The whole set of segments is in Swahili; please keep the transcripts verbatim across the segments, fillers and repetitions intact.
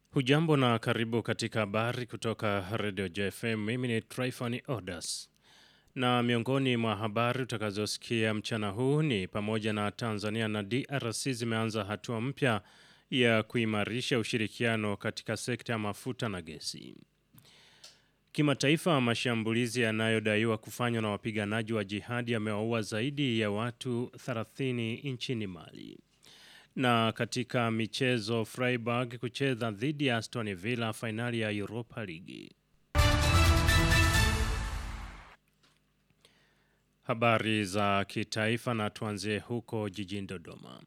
Hujambo na karibu katika habari kutoka Radio J F M. Mimi ni Tryphon Odas. Na miongoni mwa habari utakazosikia mchana huu ni pamoja na Tanzania na D R C zimeanza hatua mpya ya kuimarisha ushirikiano katika sekta ya mafuta na gesi. Kimataifa, mashambulizi yanayodaiwa kufanywa na wapiganaji wa jihadi yamewaua zaidi ya watu thelathini nchini Mali. Na katika michezo, Freiburg kucheza dhidi ya Aston Villa finali ya Europa League. Habari za kitaifa, na tuanzie huko jijini Dodoma.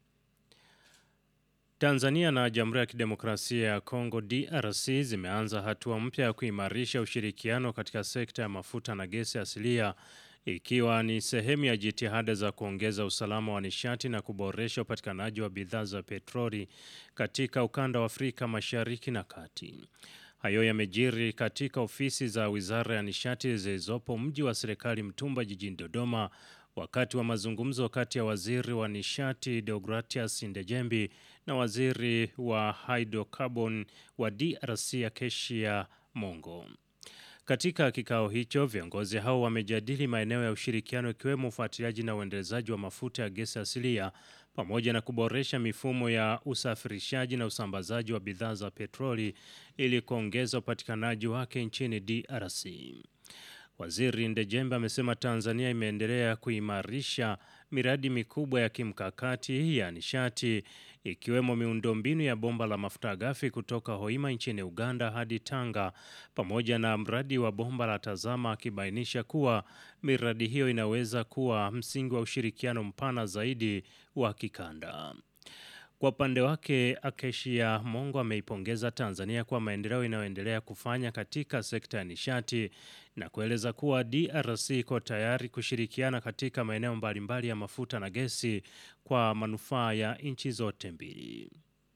Tanzania na Jamhuri ya Kidemokrasia ya Kongo D R C zimeanza hatua mpya ya kuimarisha ushirikiano katika sekta ya mafuta na gesi asilia, ikiwa ni sehemu ya jitihada za kuongeza usalama wa nishati na kuboresha upatikanaji wa bidhaa za petroli katika ukanda wa Afrika Mashariki na Kati. Hayo yamejiri katika ofisi za Wizara ya Nishati zilizopo mji wa serikali Mtumba jijini Dodoma, wakati wa mazungumzo kati ya Waziri wa Nishati Deogratias Ndejembi na Waziri wa Hydrocarbon wa D R C Acacia Mongo. Katika kikao hicho, viongozi hao wamejadili maeneo ya ushirikiano ikiwemo ufuatiliaji na uendelezaji wa mafuta ya gesi asilia pamoja na kuboresha mifumo ya usafirishaji na usambazaji wa bidhaa za petroli ili kuongeza upatikanaji wake nchini D R C. Waziri Ndejembe amesema Tanzania imeendelea kuimarisha miradi mikubwa ya kimkakati ya nishati, ikiwemo miundombinu ya bomba la mafuta ghafi kutoka Hoima nchini Uganda hadi Tanga pamoja na mradi wa bomba la Tazama, akibainisha kuwa miradi hiyo inaweza kuwa msingi wa ushirikiano mpana zaidi wa kikanda. Kwa upande wake, Acacia Mongo ameipongeza Tanzania kwa maendeleo inayoendelea kufanya katika sekta ya nishati na kueleza kuwa D R C iko tayari kushirikiana katika maeneo mbalimbali ya mafuta na gesi kwa manufaa ya nchi zote mbili.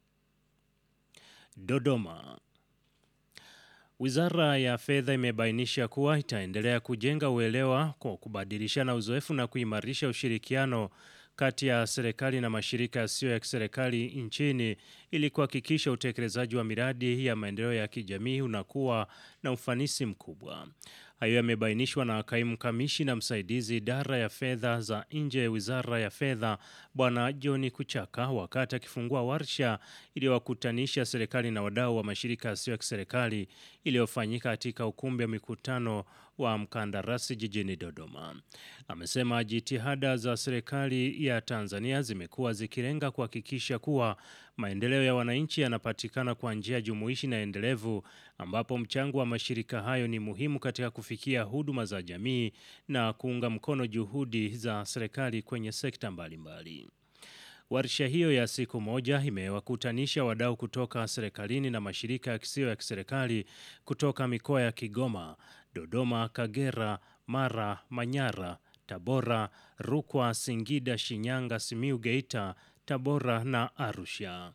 Dodoma. Wizara ya Fedha imebainisha kuwa itaendelea kujenga uelewa kwa kubadilishana uzoefu na kuimarisha ushirikiano kati ya serikali na mashirika yasiyo ya kiserikali nchini ili kuhakikisha utekelezaji wa miradi ya maendeleo ya kijamii unakuwa na ufanisi mkubwa. Hayo yamebainishwa na kaimu kamishna msaidizi idara ya fedha za nje Wizara ya Fedha Bwana John Kuchaka wakati akifungua warsha iliyowakutanisha serikali na wadau wa mashirika yasiyo ya kiserikali iliyofanyika katika ukumbi wa mikutano wa mkandarasi jijini Dodoma. Amesema jitihada za serikali ya Tanzania zimekuwa zikilenga kuhakikisha kuwa maendeleo ya wananchi yanapatikana kwa njia jumuishi na endelevu, ambapo mchango wa mashirika hayo ni muhimu katika kufikia huduma za jamii na kuunga mkono juhudi za serikali kwenye sekta mbalimbali. Warsha hiyo ya siku moja imewakutanisha wadau kutoka serikalini na mashirika yasiyo ya kiserikali kutoka mikoa ya Kigoma, Dodoma, Kagera, Mara, Manyara, Tabora, Rukwa, Singida, Shinyanga, Simiyu, Geita, Tabora na Arusha.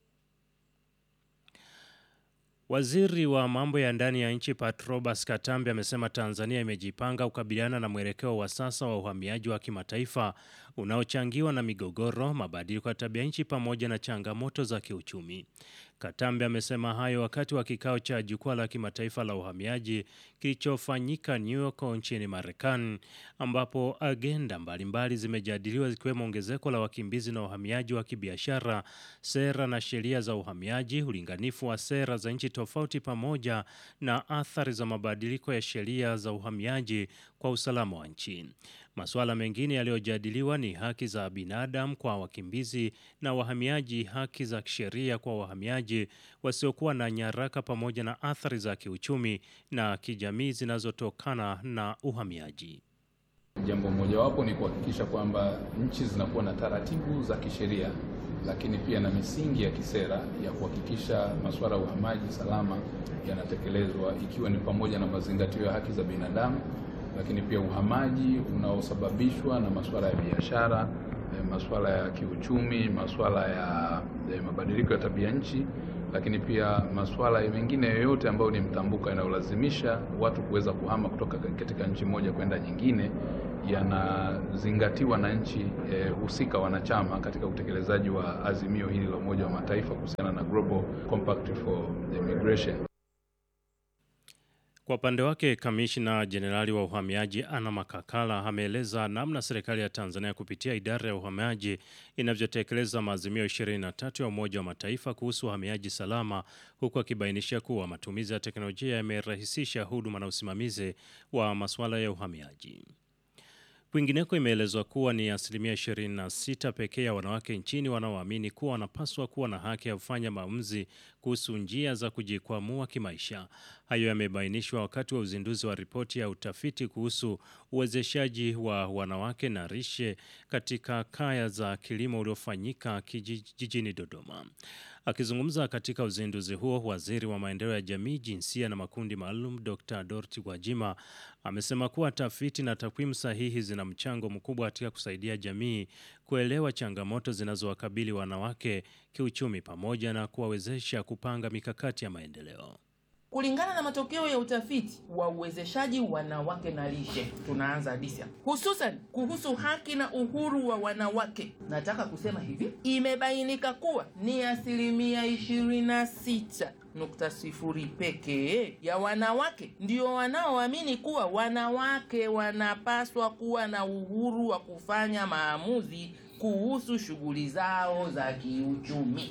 Waziri wa mambo ya ndani ya nchi Patrobas Katambi amesema Tanzania imejipanga kukabiliana na mwelekeo wa sasa wa uhamiaji wa kimataifa unaochangiwa na migogoro, mabadiliko ya tabia nchi pamoja na changamoto za kiuchumi. Katambi amesema hayo wakati wa kikao cha jukwaa la kimataifa la uhamiaji kilichofanyika New York nchini Marekani, ambapo agenda mbalimbali zimejadiliwa zikiwemo ongezeko la wakimbizi na uhamiaji wa kibiashara, sera na sheria za uhamiaji, ulinganifu wa sera za nchi tofauti pamoja na athari za mabadiliko ya sheria za uhamiaji kwa usalama wa nchi. Masuala mengine yaliyojadiliwa ni haki za binadamu kwa wakimbizi na wahamiaji, haki za kisheria kwa wahamiaji wasiokuwa na nyaraka pamoja na athari za kiuchumi na kijamii zinazotokana na uhamiaji. Jambo mojawapo ni kuhakikisha kwamba nchi zinakuwa na taratibu za kisheria, lakini pia na misingi ya kisera ya kuhakikisha masuala ya uhamaji salama yanatekelezwa, ikiwa ni pamoja na mazingatio ya haki za binadamu, lakini pia uhamaji unaosababishwa na masuala ya biashara, e, masuala ya kiuchumi, masuala ya e, mabadiliko ya tabia nchi, lakini pia masuala mengine yoyote ambayo ni mtambuka yanayolazimisha watu kuweza kuhama kutoka katika nchi moja kwenda nyingine yanazingatiwa na nchi e, husika wanachama katika utekelezaji wa azimio hili la Umoja wa Mataifa kuhusiana na Global Compact for Migration. Kwa upande wake, Kamishna Jenerali wa Uhamiaji Anna Makakala ameeleza namna serikali ya Tanzania kupitia idara ya uhamiaji inavyotekeleza maazimio ishirini na tatu ya Umoja wa Mataifa kuhusu uhamiaji salama, huku akibainisha kuwa matumizi ya teknolojia yamerahisisha huduma na usimamizi wa masuala ya uhamiaji. Kwingineko, imeelezwa kuwa ni asilimia ishirini na sita pekee ya wanawake nchini wanaoamini kuwa wanapaswa kuwa na haki ya kufanya maamuzi kuhusu njia za kujikwamua kimaisha. Hayo yamebainishwa wakati wa uzinduzi wa ripoti ya utafiti kuhusu uwezeshaji wa wanawake na lishe katika kaya za kilimo uliofanyika jijini Dodoma. Akizungumza katika uzinduzi huo, Waziri wa Maendeleo ya Jamii, Jinsia na Makundi Maalum Doctor Dorothy Gwajima amesema kuwa tafiti na takwimu sahihi zina mchango mkubwa katika kusaidia jamii kuelewa changamoto zinazowakabili wanawake kiuchumi pamoja na kuwawezesha kupanga mikakati ya maendeleo. Kulingana na matokeo ya utafiti wa uwezeshaji wanawake na lishe, tunaanza hadithi hususan kuhusu haki na uhuru wa wanawake. Nataka kusema hivi, imebainika kuwa ni asilimia ishirini na sita nukta sifuri pekee ya wanawake ndio wanaoamini kuwa wanawake wanapaswa kuwa na uhuru wa kufanya maamuzi kuhusu shughuli zao za kiuchumi.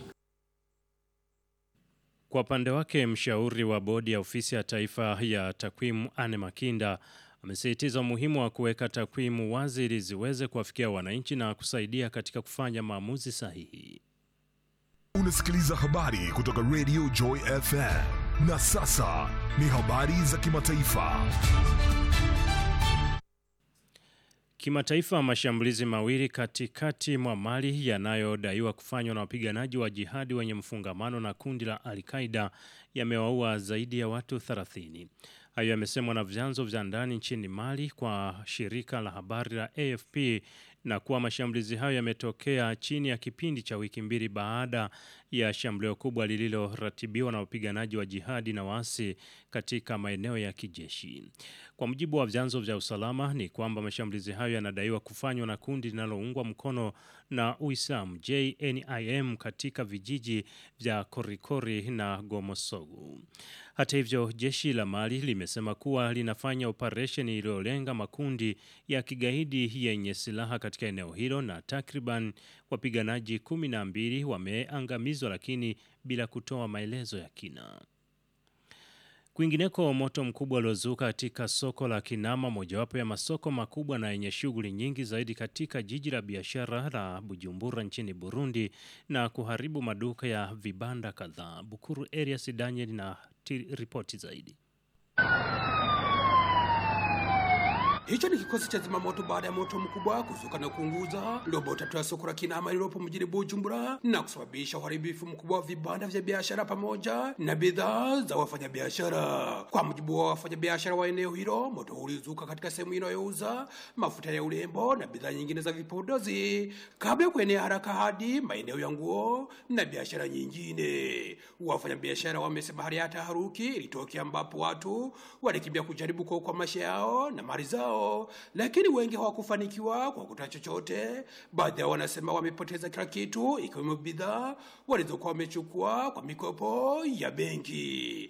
Kwa upande wake, mshauri wa bodi ya ofisi ya taifa ya takwimu Anne Makinda amesisitiza umuhimu wa kuweka takwimu wazi ili ziweze kuwafikia wananchi na kusaidia katika kufanya maamuzi sahihi. Unasikiliza habari kutoka Radio Joy F M. Na sasa ni habari za kimataifa. Kimataifa, mashambulizi mawili katikati mwa Mali yanayodaiwa kufanywa na wapiganaji wa jihadi wenye mfungamano na kundi la Al-Qaeda yamewaua zaidi ya watu thelathini. Hayo yamesemwa na vyanzo vya ndani nchini Mali kwa shirika la habari la A F P na kuwa mashambulizi hayo yametokea chini ya kipindi cha wiki mbili baada ya shambulio kubwa lililoratibiwa na wapiganaji wa jihadi na waasi katika maeneo ya kijeshi. Kwa mujibu wa vyanzo vya usalama ni kwamba mashambulizi hayo yanadaiwa kufanywa na kundi linaloungwa mkono na Uislamu J N I M katika vijiji vya Korikori na Gomosogu. Hata hivyo, jeshi la Mali limesema kuwa linafanya operesheni iliyolenga makundi ya kigaidi yenye silaha katika eneo hilo na takriban wapiganaji kumi na mbili wameangamizwa, lakini bila kutoa maelezo ya kina. Kwingineko, moto mkubwa uliozuka katika soko la Kinama, mojawapo ya masoko makubwa na yenye shughuli nyingi zaidi katika jiji la biashara la Bujumbura nchini Burundi, na kuharibu maduka ya vibanda kadhaa. Bukuru Elias Daniel na ripoti zaidi. Hicho ni kikosi cha zimamoto baada ya moto mkubwa kuzuka na kuunguza robo tatu ya soko la Kinama lililopo mjini Bujumbura na kusababisha uharibifu mkubwa wa vibanda vya biashara pamoja na bidhaa za wafanyabiashara. Kwa mujibu wa wafanyabiashara wa eneo hilo, moto ulizuka katika sehemu inayouza mafuta ya urembo na bidhaa nyingine za vipodozi kabla ya kuenea haraka hadi maeneo ya nguo na biashara nyingine. Wafanyabiashara wamesema hali ya taharuki ilitokea ambapo watu walikimbia kujaribu kuokoa maisha yao na mali zao, lakini wengi hawakufanikiwa kwa kutoa chochote. Baadhi yao wanasema wamepoteza kila kitu, ikiwemo bidhaa walizokuwa wamechukua kwa mikopo ya benki.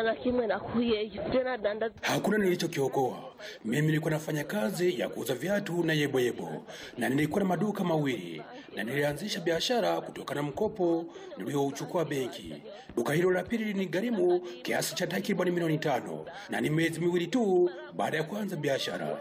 Hakuna nilichokiokoa. Mimi nilikuwa nafanya kazi ya kuuza viatu na yebo yebo, na nilikuwa na maduka mawili, na nilianzisha biashara kutokana na mkopo niliouchukua benki. Duka hilo la pili ni gharimu kiasi cha takriban milioni tano, na ni miezi miwili tu baada ya kuanza biashara.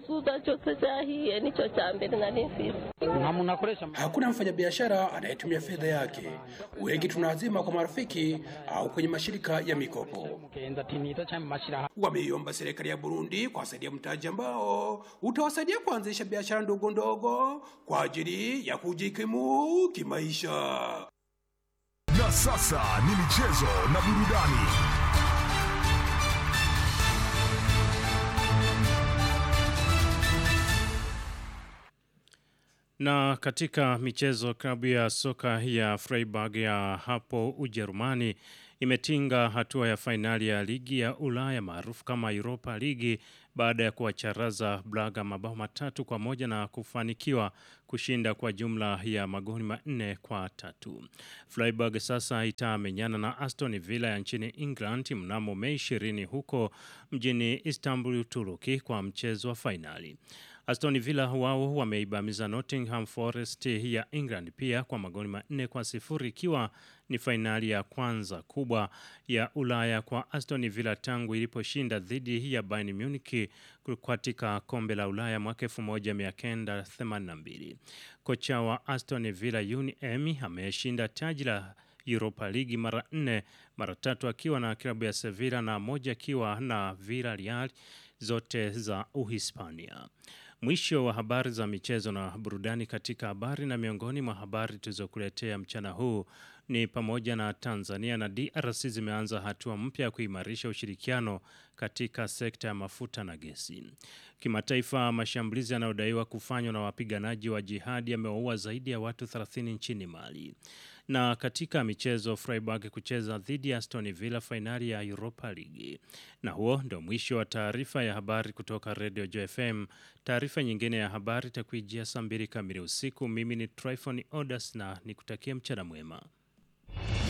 Hakuna mfanyabiashara anayetumia fedha yake. Wengi tunaazima kwa marafiki au kwenye mashirika ya mikopo. Wameiomba serikali ya Burundi kuwasaidia mtaji ambao utawasaidia kuanzisha biashara ndogo ndogo kwa ajili ya kujikimu kimaisha. Na sasa ni michezo na burudani. Na katika michezo, klabu ya soka ya Freiburg ya hapo Ujerumani imetinga hatua ya fainali ya ligi ya Ulaya maarufu kama Europa League baada ya kuwacharaza Braga mabao matatu kwa moja na kufanikiwa kushinda kwa jumla ya magoli manne kwa tatu. Freiburg sasa itamenyana na Aston Villa ya nchini England mnamo Mei ishirini huko mjini Istanbul, Uturuki kwa mchezo wa fainali. Aston Villa wao wameibamiza Nottingham Forest ya England pia kwa magoli manne kwa sifuri, ikiwa ni fainali ya kwanza kubwa ya Ulaya kwa Aston Villa tangu iliposhinda dhidi ya Bayern Munich katika kombe la Ulaya mwaka elfu moja mia kenda themanini na mbili. Kocha wa Aston Villa Unai Emery ameshinda taji la Europa League mara nne, mara tatu akiwa na klabu ya Sevilla na moja akiwa na Villarreal, zote za Uhispania. Mwisho wa habari za michezo na burudani. Katika habari na miongoni mwa habari tulizokuletea mchana huu ni pamoja na Tanzania na D R C zimeanza hatua mpya kuimarisha ushirikiano katika sekta ya mafuta na gesi. Kimataifa, mashambulizi yanayodaiwa kufanywa na wapiganaji wa jihadi yamewaua zaidi ya watu thelathini nchini Mali. Na katika michezo, Freiburg kucheza dhidi ya Aston Villa fainali ya Europa League. Na huo ndio mwisho wa taarifa ya habari kutoka Radio Joy F M. Taarifa nyingine ya habari itakujia saa mbili kamili usiku. Mimi ni Tryphon Odas na nikutakia mchana mwema.